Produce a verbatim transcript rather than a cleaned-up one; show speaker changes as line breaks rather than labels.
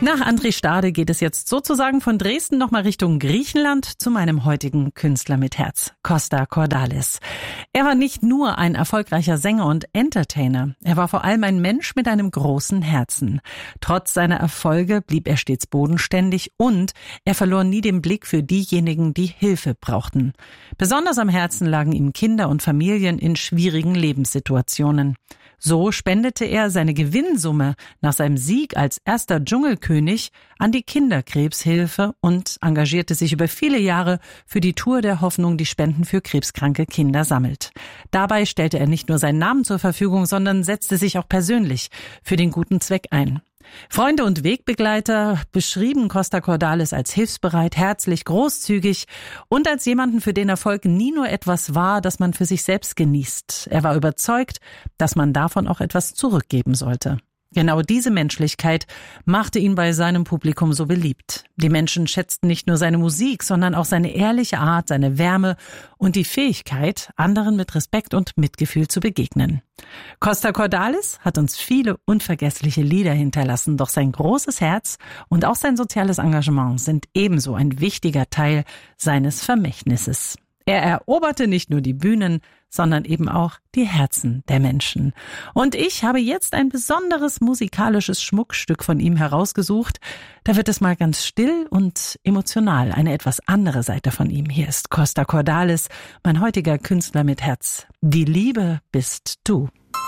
Nach André Stade geht es jetzt sozusagen von Dresden nochmal Richtung Griechenland zu meinem heutigen Künstler mit Herz, Costa Cordalis. Er war nicht nur ein erfolgreicher Sänger und Entertainer, er war vor allem ein Mensch mit einem großen Herzen. Trotz seiner Erfolge blieb er stets bodenständig und er verlor nie den Blick für diejenigen, die Hilfe brauchten. Besonders am Herzen lagen ihm Kinder und Familien in schwierigen Lebenssituationen. So spendete er seine Gewinnsumme nach seinem Sieg als erster Dschungelkönig an die Kinderkrebshilfe und engagierte sich über viele Jahre für die Tour der Hoffnung, die Spenden für krebskranke Kinder sammelt. Dabei stellte er nicht nur seinen Namen zur Verfügung, sondern setzte sich auch persönlich für den guten Zweck ein. Freunde und Wegbegleiter beschrieben Costa Cordalis als hilfsbereit, herzlich, großzügig und als jemanden, für den Erfolg nie nur etwas war, das man für sich selbst genießt. Er war überzeugt, dass man davon auch etwas zurückgeben sollte. Genau diese Menschlichkeit machte ihn bei seinem Publikum so beliebt. Die Menschen schätzten nicht nur seine Musik, sondern auch seine ehrliche Art, seine Wärme und die Fähigkeit, anderen mit Respekt und Mitgefühl zu begegnen. Costa Cordalis hat uns viele unvergessliche Lieder hinterlassen, doch sein großes Herz und auch sein soziales Engagement sind ebenso ein wichtiger Teil seines Vermächtnisses. Er eroberte nicht nur die Bühnen, sondern eben auch die Herzen der Menschen. Und ich habe jetzt ein besonderes musikalisches Schmuckstück von ihm herausgesucht. Da wird es mal ganz still und emotional, eine etwas andere Seite von ihm. Hier ist Costa Cordalis, mein heutiger Künstler mit Herz. Die Liebe bist du.